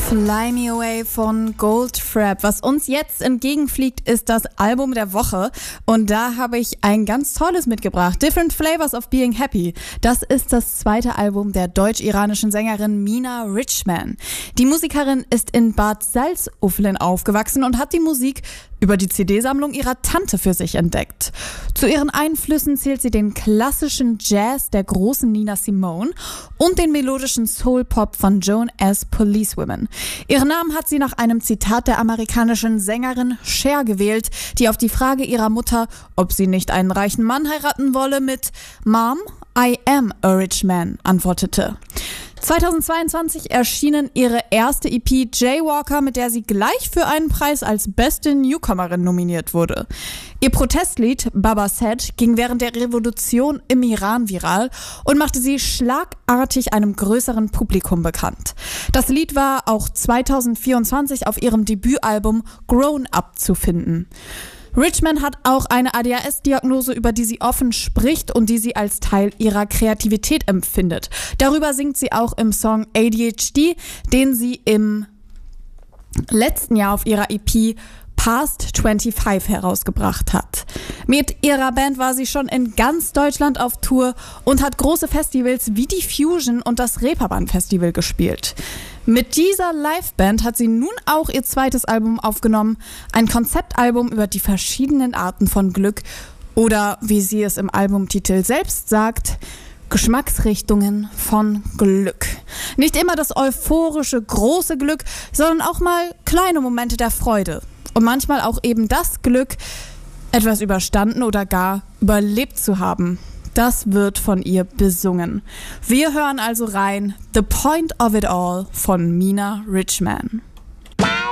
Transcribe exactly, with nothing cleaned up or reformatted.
Fly Me Away von Goldfrapp. Was uns jetzt entgegenfliegt, ist das Album der Woche. Und da habe ich ein ganz tolles mitgebracht. Different Flavors of Being Happy. Das ist das zweite Album der deutsch-iranischen Sängerin Mina Richman. Die Musikerin ist in Bad Salzuflen aufgewachsen und hat die Musik über die C D-Sammlung ihrer Tante für sich entdeckt. Zu ihren Einflüssen zählt sie den klassischen Jazz der großen Nina Simone und den melodischen Soul-Pop von Joan as Policewomen. Ihren Namen hat sie nach einem Zitat der amerikanischen Sängerin Cher gewählt, die auf die Frage ihrer Mutter, ob sie nicht einen reichen Mann heiraten wolle, mit "Mom, I am a rich man" antwortete. zweitausendzweiundzwanzig erschienen ihre erste E P Jaywalker, mit der sie gleich für einen Preis als beste Newcomerin nominiert wurde. Ihr Protestlied Baba Said ging während der Revolution im Iran viral und machte sie schlagartig einem größeren Publikum bekannt. Das Lied war auch zweitausendvierundzwanzig auf ihrem Debütalbum Grown Up zu finden. Richman hat auch eine A D H S-Diagnose, über die sie offen spricht und die sie als Teil ihrer Kreativität empfindet. Darüber singt sie auch im Song A D H D, den sie im letzten Jahr auf ihrer E P Past fünfundzwanzig herausgebracht hat. Mit ihrer Band war sie schon in ganz Deutschland auf Tour und hat große Festivals wie die Fusion und das Reeperbahn Festival gespielt. Mit dieser Liveband hat sie nun auch ihr zweites Album aufgenommen, ein Konzeptalbum über die verschiedenen Arten von Glück oder, wie sie es im Albumtitel selbst sagt, Geschmacksrichtungen von Glück. Nicht immer das euphorische, große Glück, sondern auch mal kleine Momente der Freude. Und manchmal auch eben das Glück, etwas überstanden oder gar überlebt zu haben. Das wird von ihr besungen. Wir hören also rein The Point of It All von Mina Richman.